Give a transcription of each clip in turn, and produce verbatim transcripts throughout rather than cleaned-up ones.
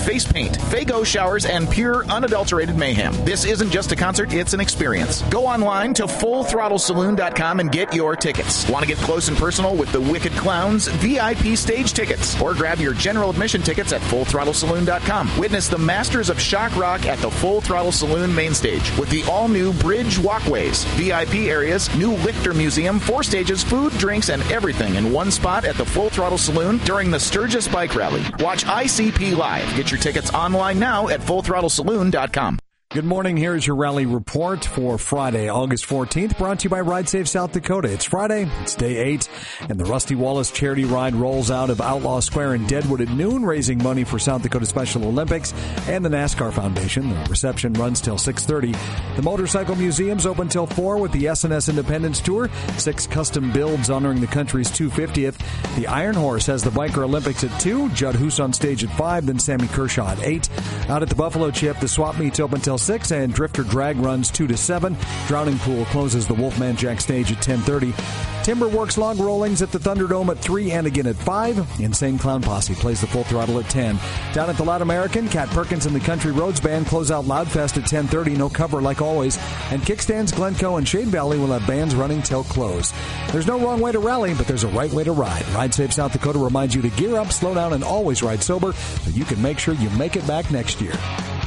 face paint, Faygo showers, and pure, unadulterated mayhem. This isn't just a concert, it's an experience. Go online to full throttle saloon dot com and get your tickets. Want to get close and personal with the Wicked Clowns? V I P stage tickets. Or grab your general admission tickets at full throttle saloon dot com. Witness the Masters of Shock Rock at the Full Throttle Saloon main stage with the all-new Bridge Walkways, V I P areas, new Lichter Museum, four stages, food, drinks, and everything in one spot at the Full Throttle Saloon during the Sturgis Bike Rally. Watch I C P live. Get your tickets online now at full throttle saloon dot com. Good morning. Here's your rally report for Friday, August fourteenth, brought to you by Ride Safe South Dakota. It's Friday, it's day eight, and the Rusty Wallace charity ride rolls out of Outlaw Square in Deadwood at noon, raising money for South Dakota Special Olympics and the NASCAR Foundation. The reception runs till six thirty. The Motorcycle Museum's open till four with the S and S Independence Tour, six custom builds honoring the country's two hundred fiftieth. The Iron Horse has the Biker Olympics at two, Judd Hoos on stage at five, then Sammy Kershaw at eight. Out at the Buffalo Chip, the swap meet's open till six, and Drifter Drag runs two to seven. Drowning Pool closes the Wolfman Jack stage at ten thirty. Timberworks Log Rollings at the Thunderdome at three and again at five. Insane Clown Posse plays the Full Throttle at ten. Down at the Loud American, Cat Perkins and the Country Roads Band close out Loudfest at ten thirty. No cover like always. And Kickstands, Glencoe, and Shade Valley will have bands running till close. There's no wrong way to rally, but there's a right way to ride. Ride Safe South Dakota reminds you to gear up, slow down, and always ride sober so you can make sure you make it back next year.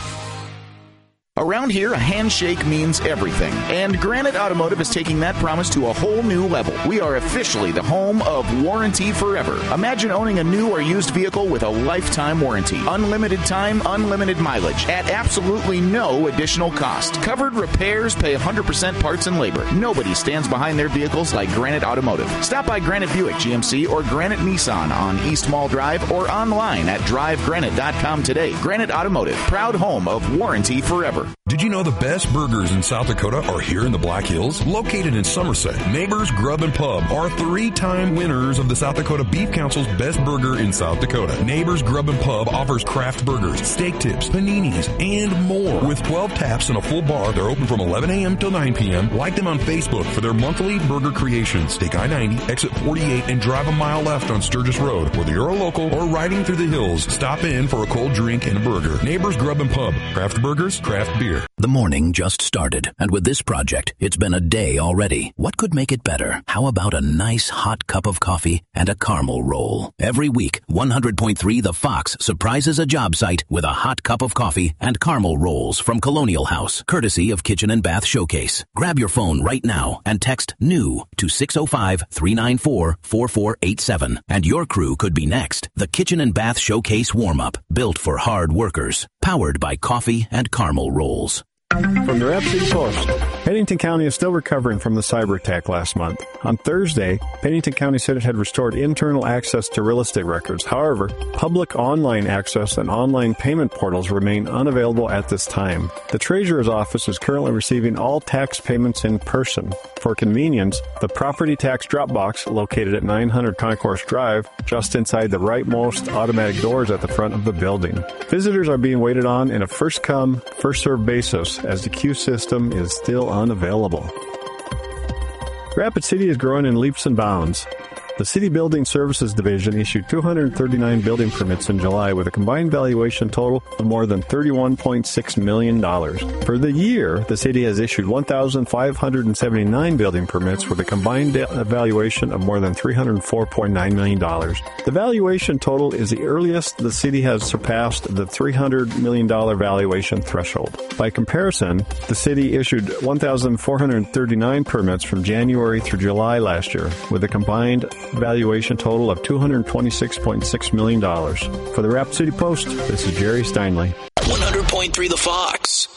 Around here, a handshake means everything, and Granite Automotive is taking that promise to a whole new level. We are officially the home of Warranty Forever. Imagine owning a new or used vehicle with a lifetime warranty. Unlimited time, unlimited mileage, at absolutely no additional cost. Covered repairs, pay one hundred percent parts and labor. Nobody stands behind their vehicles like Granite Automotive. Stop by Granite Buick G M C or Granite Nissan on East Mall Drive or online at drive granite dot com today. Granite Automotive, proud home of Warranty Forever. Did you know the best burgers in South Dakota are here in the Black Hills? Located in Somerset, Neighbors Grub and Pub are three-time winners of the South Dakota Beef Council's Best Burger in South Dakota. Neighbors Grub and Pub offers craft burgers, steak tips, paninis, and more. With twelve taps and a full bar, they're open from eleven a.m. till nine p.m. Like them on Facebook for their monthly burger creations. Take I ninety, exit forty-eight, and drive a mile left on Sturgis Road. Whether you're a local or riding through the hills, stop in for a cold drink and a burger. Neighbors Grub and Pub. Craft burgers, craft beer. The morning just started, and with this project, it's been a day already. What could make it better? How about a nice hot cup of coffee and a caramel roll? Every week, one hundred point three The Fox surprises a job site with a hot cup of coffee and caramel rolls from Colonial House, courtesy of Kitchen and Bath Showcase. Grab your phone right now and text NEW to six oh five, three nine four, four four eight seven, and your crew could be next. The Kitchen and Bath Showcase warm-up, built for hard workers, powered by coffee and caramel rolls. From the Rapid City Post, Pennington County is still recovering from the cyber attack last month. On Thursday, Pennington County said it had restored internal access to real estate records. However, public online access and online payment portals remain unavailable at this time. The Treasurer's Office is currently receiving all tax payments in person. For convenience, the property tax drop box, located at nine hundred Concourse Drive, just inside the rightmost automatic doors at the front of the building. Visitors are being waited on in a first-come, first-served basis, as the queue system is still unavailable. Rapid City is growing in leaps and bounds. The City Building Services Division issued two hundred thirty-nine building permits in July with a combined valuation total of more than thirty-one point six million dollars. For the year, the city has issued one thousand five hundred seventy-nine building permits with a combined valuation of more than three hundred four point nine million dollars. The valuation total is the earliest the city has surpassed the three hundred million dollars valuation threshold. By comparison, the city issued one thousand four hundred thirty-nine permits from January through July last year with a combined valuation total of two hundred twenty-six point six million dollars. For the Rapid City Post, this is Jerry Steinley. one hundred point three The Fox.